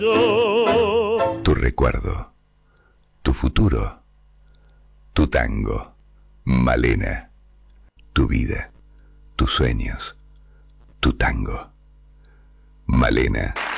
Tu recuerdo, tu futuro, tu tango, Malena, tu vida, tus sueños, tu tango, Malena.